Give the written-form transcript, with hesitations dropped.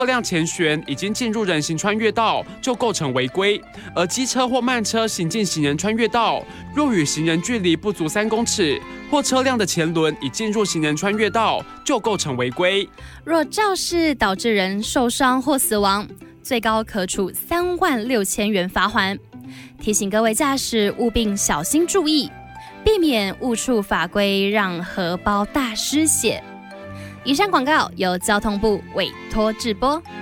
车辆前悬已经进入人行穿越道，就构成违规；而机车或慢车行进行人穿越道，若与行人距离不足3公尺，或车辆的前轮已进入行人穿越道，就构成违规。 若肇事导致人受伤或死亡，最高可处36000元罚锾。提醒各位驾驶务并小心注意，避免误触法规，让荷包大失血。以上广告由交通部委托制播。